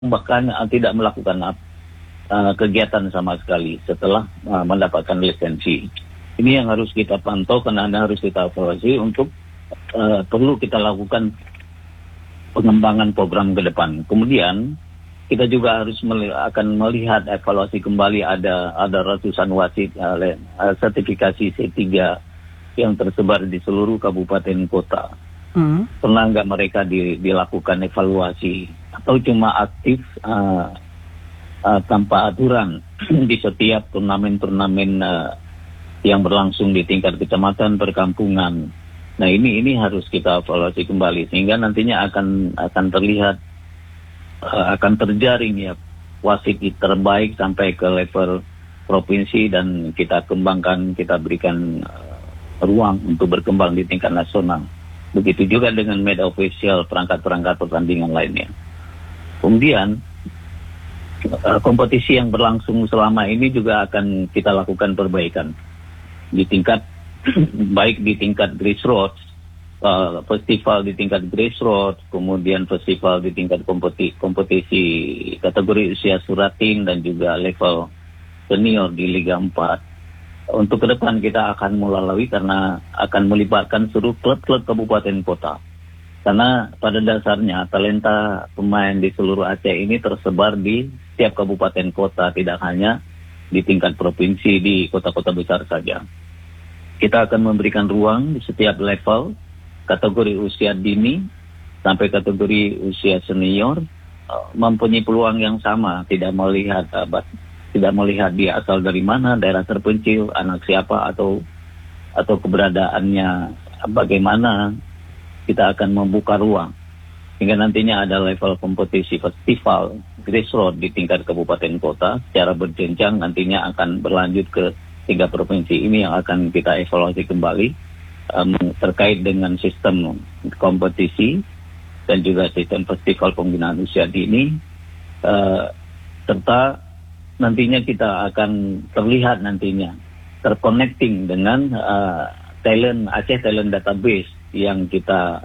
bahkan tidak melakukan kegiatan sama sekali setelah mendapatkan lisensi. Ini yang harus kita pantau karena harus kita evaluasi untuk perlu kita lakukan pengembangan program ke depan. Kemudian kita juga harus akan melihat evaluasi kembali ada ratusan wasit sertifikasi C3 yang tersebar di seluruh kabupaten kota. Pernah nggak mereka dilakukan evaluasi atau cuma aktif tanpa aturan di setiap turnamen-turnamen yang berlangsung di tingkat kecamatan, perkampungan. Nah ini harus kita evaluasi kembali sehingga nantinya akan terlihat akan terjaring ya wasit terbaik sampai ke level provinsi dan kita kembangkan, kita berikan ruang untuk berkembang di tingkat nasional. Begitu juga dengan media official, perangkat-perangkat pertandingan lainnya. Kemudian kompetisi yang berlangsung selama ini juga akan kita lakukan perbaikan di tingkat baik di tingkat grassroots, festival di tingkat grassroots, kemudian festival di tingkat kompetisi kategori usia suratin dan juga level senior di Liga 4. Untuk ke depan kita akan melalui karena akan melibatkan seluruh klub-klub kabupaten kota. Karena pada dasarnya talenta pemain di seluruh Aceh ini tersebar di setiap kabupaten kota, tidak hanya di tingkat provinsi di kota-kota besar saja. Kita akan memberikan ruang di setiap level, kategori usia dini sampai kategori usia senior, mempunyai peluang yang sama, tidak melihat dia asal dari mana, daerah terpencil, anak siapa atau keberadaannya bagaimana. Kita akan membuka ruang hingga nantinya ada level kompetisi festival grassroots di tingkat kabupaten kota secara berjenjang, nantinya akan berlanjut ke 3 provinsi ini yang akan kita evaluasi kembali terkait dengan sistem kompetisi dan juga sistem festival pembinaan usia dini, serta nantinya kita akan terlihat nantinya terconnecting dengan Aceh Talent Database yang kita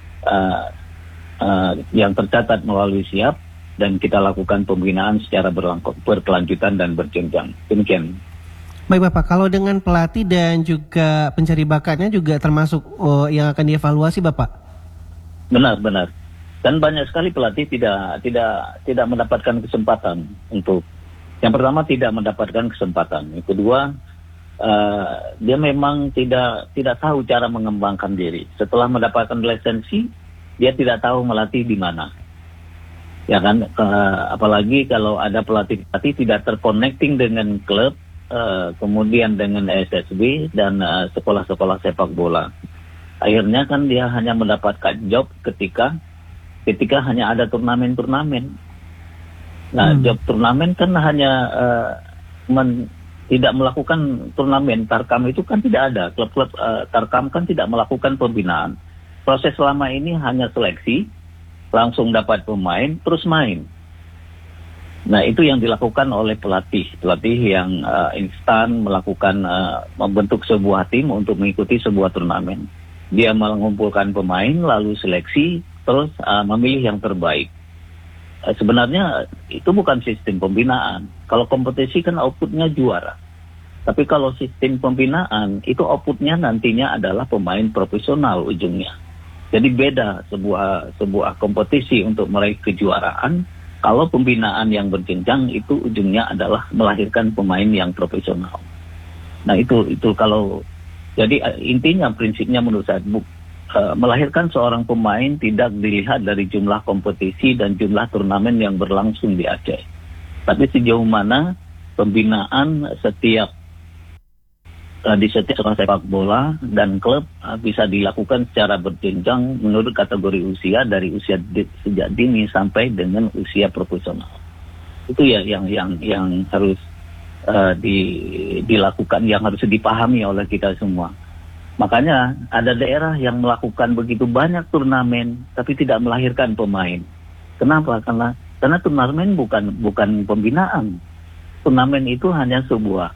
yang tercatat melalui SIAP dan kita lakukan pembinaan secara berkelanjutan dan berjenjang. Demikian. Baik Bapak, kalau dengan pelatih dan juga pencari bakatnya juga termasuk yang akan dievaluasi Bapak? Benar. Dan banyak sekali pelatih tidak mendapatkan kesempatan untuk, yang pertama tidak mendapatkan kesempatan, yang kedua dia memang tidak tahu cara mengembangkan diri. Setelah mendapatkan lisensi, dia tidak tahu melatih di mana. Ya kan, apalagi kalau ada pelatih tidak terconnecting dengan klub, kemudian dengan SSB dan sekolah-sekolah sepak bola. Akhirnya kan dia hanya mendapatkan job ketika hanya ada turnamen-turnamen. Nah, job turnamen kan hanya tidak melakukan turnamen. Tarkam itu kan tidak ada. Klub-klub Tarkam kan tidak melakukan pembinaan. Proses selama ini hanya seleksi, langsung dapat pemain, terus main. Nah, itu yang dilakukan oleh pelatih yang instan melakukan membentuk sebuah tim untuk mengikuti sebuah turnamen. Dia mengumpulkan pemain, lalu seleksi, terus memilih yang terbaik. Sebenarnya itu bukan sistem pembinaan. Kalau kompetisi kan outputnya juara. Tapi kalau sistem pembinaan itu outputnya nantinya adalah pemain profesional ujungnya. Jadi beda sebuah kompetisi untuk meraih kejuaraan. Kalau pembinaan yang berjenjang itu ujungnya adalah melahirkan pemain yang profesional. Nah itu kalau jadi intinya prinsipnya menurut saya melahirkan seorang pemain tidak dilihat dari jumlah kompetisi dan jumlah turnamen yang berlangsung di Aceh. Tapi sejauh mana pembinaan di setiap sepak bola dan klub bisa dilakukan secara berjenjang menurut kategori usia dari usia sejak dini sampai dengan usia profesional. Itu ya yang harus dilakukan, yang harus dipahami oleh kita semua. Makanya ada daerah yang melakukan begitu banyak turnamen tapi tidak melahirkan pemain. Kenapa? Karena turnamen bukan pembinaan. Turnamen itu hanya sebuah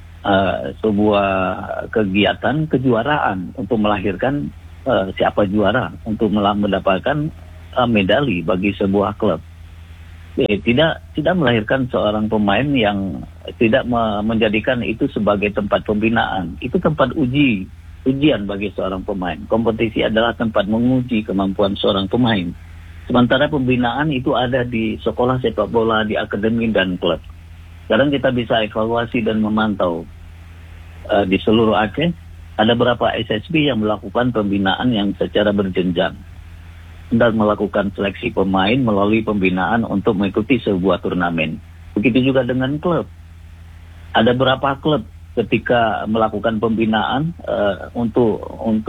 kegiatan kejuaraan untuk melahirkan siapa juara, untuk mendapatkan medali bagi sebuah klub. tidak melahirkan seorang pemain yang tidak menjadikan itu sebagai tempat pembinaan. Itu tempat ujian bagi seorang pemain. Kompetisi adalah tempat menguji kemampuan seorang pemain. Sementara pembinaan itu ada di sekolah sepak bola, di akademi dan klub. Sekarang kita bisa evaluasi dan memantau di seluruh Aceh ada berapa SSB yang melakukan pembinaan yang secara berjenjang dan melakukan seleksi pemain melalui pembinaan untuk mengikuti sebuah turnamen. Begitu juga dengan klub. Ada berapa klub ketika melakukan pembinaan untuk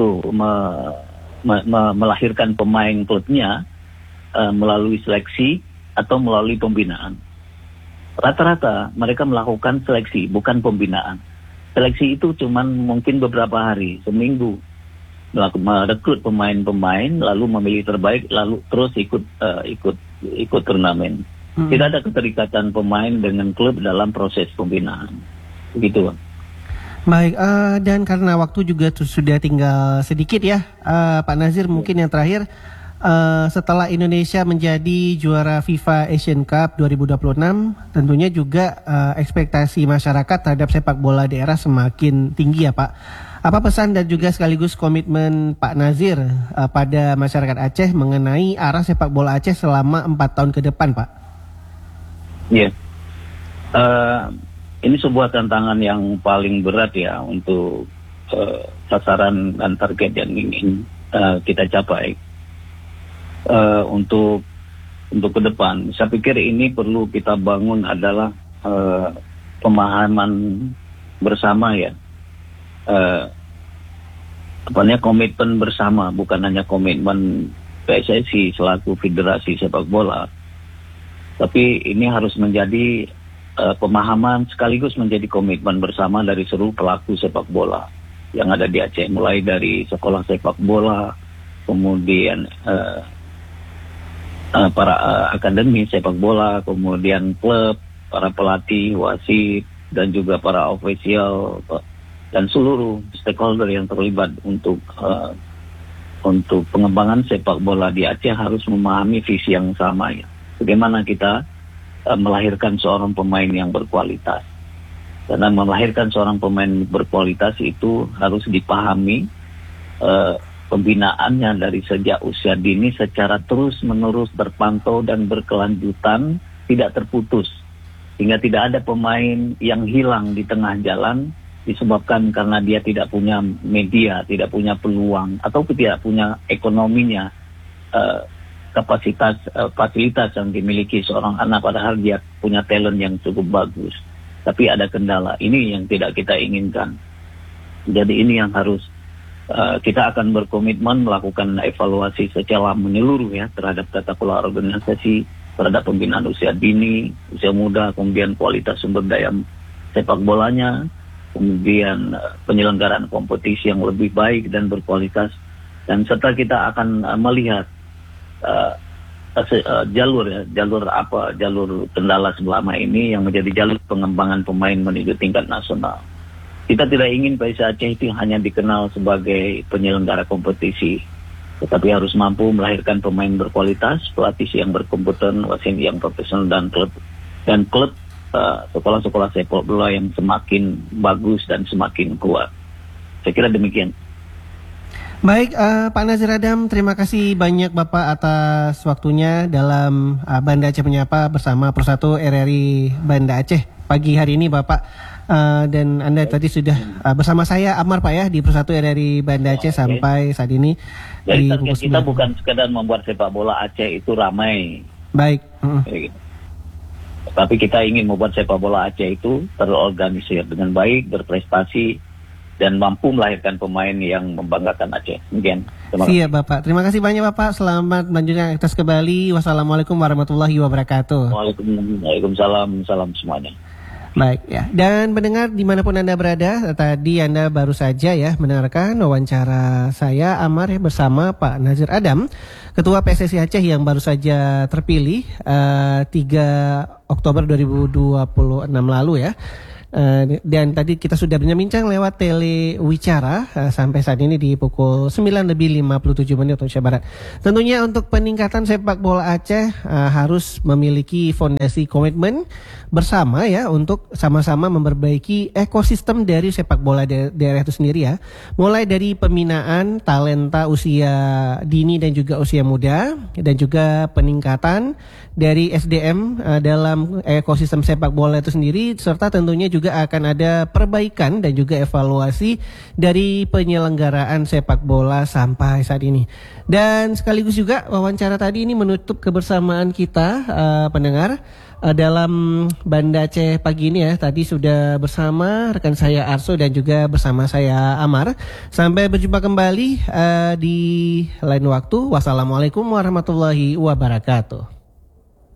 melahirkan pemain klubnya melalui seleksi atau melalui pembinaan. Rata-rata mereka melakukan seleksi, bukan pembinaan. Seleksi itu cuma mungkin beberapa hari, seminggu, merekrut pemain-pemain, lalu memilih terbaik, lalu terus ikut turnamen. Tidak ada keterikatan pemain dengan klub dalam proses pembinaan. Begitu, Bang. Baik, dan karena waktu juga sudah tinggal sedikit ya, Pak Nazir, mungkin yang terakhir, setelah Indonesia menjadi juara FIFA Asian Cup 2026, tentunya juga ekspektasi masyarakat terhadap sepak bola daerah semakin tinggi ya Pak. Apa pesan dan juga sekaligus komitmen Pak Nazir pada masyarakat Aceh mengenai arah sepak bola Aceh selama 4 tahun ke depan, Pak? Iya, ini sebuah tantangan yang paling berat ya untuk sasaran dan target yang ingin kita capai. Untuk ke depan, saya pikir ini perlu kita bangun adalah pemahaman bersama ya, komitmen bersama, bukan hanya komitmen PSSI selaku federasi sepak bola, tapi ini harus menjadi pemahaman sekaligus menjadi komitmen bersama dari seluruh pelaku sepak bola yang ada di Aceh, mulai dari sekolah sepak bola, kemudian para akademi sepak bola, kemudian klub, para pelatih, wasit, dan juga para ofisial dan seluruh stakeholder yang terlibat untuk pengembangan sepak bola di Aceh harus memahami visi yang sama ya. Bagaimana kita melahirkan seorang pemain yang berkualitas. Karena melahirkan seorang pemain berkualitas itu harus dipahami pembinaannya dari sejak usia dini secara terus-menerus terpantau dan berkelanjutan, tidak terputus. Sehingga tidak ada pemain yang hilang di tengah jalan disebabkan karena dia tidak punya media, tidak punya peluang, atau tidak punya ekonominya, fasilitas yang dimiliki seorang anak, padahal dia punya talent yang cukup bagus. Tapi ada kendala, ini yang tidak kita inginkan. Jadi ini yang harus kita akan berkomitmen melakukan evaluasi secara menyeluruh ya terhadap tata kelola organisasi, terhadap pembinaan usia dini, usia muda, kemudian kualitas sumber daya sepak bolanya, kemudian penyelenggaraan kompetisi yang lebih baik dan berkualitas, dan serta kita akan melihat jalur kendala selama ini yang menjadi jalur pengembangan pemain menuju tingkat nasional. Kita tidak ingin PSIS Aceh itu hanya dikenal sebagai penyelenggara kompetisi, tetapi harus mampu melahirkan pemain berkualitas, pelatih yang berkompeten, wasit yang profesional, dan klub sekolah-sekolah sepak bola yang semakin bagus dan semakin kuat. Saya kira demikian. Baik, Pak Nazir Adam, terima kasih banyak Bapak atas waktunya dalam Banda Aceh Menyapa bersama Persatu RRI Banda Aceh pagi hari ini Bapak. Dan Anda tadi sudah bersama saya Amar Pak ya di Persatu RRI Banda Aceh sampai saat ini. Jadi target kita bukan sekedar membuat sepak bola Aceh itu ramai. Baik. Tapi kita ingin membuat sepak bola Aceh itu terorganisir dengan baik, berprestasi, dan mampu melahirkan pemain yang membanggakan Aceh. Demikian. Siap Bapak. Terima kasih banyak Bapak. Selamat melanjutkan aktivitas kembali. Wassalamualaikum warahmatullahi wabarakatuh. Waalaikumsalam. Salam semuanya. Baik ya, dan mendengar dimanapun Anda berada, tadi Anda baru saja ya mendengarkan wawancara saya Amar ya, bersama Pak Nazir Adam, Ketua PSSI Aceh yang baru saja terpilih 3 Oktober 2026 lalu ya. Dan tadi kita sudah berbincang lewat telewicara sampai saat ini di pukul 9:57 untuk Indonesia Barat. Tentunya untuk peningkatan sepak bola Aceh harus memiliki fondasi komitmen bersama ya untuk sama-sama memperbaiki ekosistem dari sepak bola daerah itu sendiri ya. Mulai dari pembinaan talenta usia dini dan juga usia muda, dan juga peningkatan dari SDM dalam ekosistem sepak bola itu sendiri, serta tentunya juga akan ada perbaikan dan juga evaluasi dari penyelenggaraan sepak bola sampai saat ini. Dan sekaligus juga wawancara tadi ini menutup kebersamaan kita pendengar dalam Banda Aceh pagi ini ya. Tadi sudah bersama rekan saya Arso dan juga bersama saya Amar. Sampai berjumpa kembali di lain waktu. Wassalamualaikum warahmatullahi wabarakatuh.